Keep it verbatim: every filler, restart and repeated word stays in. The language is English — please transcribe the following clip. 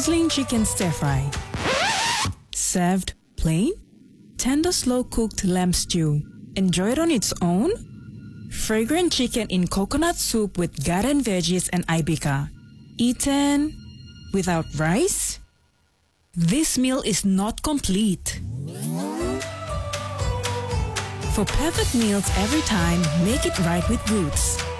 sizzling chicken stir-fry. Served plain? Tender slow-cooked lamb stew. Enjoy it on its own? Fragrant chicken in coconut soup with garden veggies and ibica. Eaten without rice? This meal is not complete. For perfect meals every time, make it right with Roots.